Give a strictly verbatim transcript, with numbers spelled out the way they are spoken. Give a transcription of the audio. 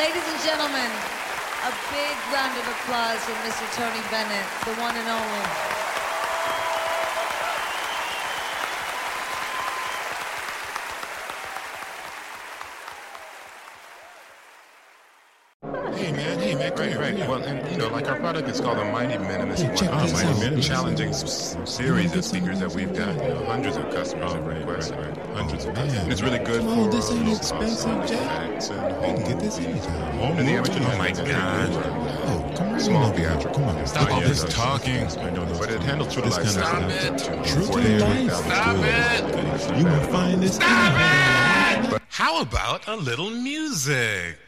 Ladies and gentlemen, a big round of applause for Mister Tony Bennett, the one and only. Hey man, hey man, Right, right. Well, and you know, like our product is called a Mighty Minimus Hey, check one. this Mighty out. Minimus. Challenging s- s- series of speakers that we've got. You know, hundreds of customers have requested. Hundreds of customers. And it's really good Come on, for this ain't uh, expensive, Jack. acts and You home can get this movies. anytime. And the amateur, oh my God. Oh, come on. Small theatrical. Come on. Stop all Yeah, this that's- talking. I know those But it handles true to this life. kind of sound. stuff. True to forty-eight life. thousand. Stop it. You won't find this. Stop it. How about a little music?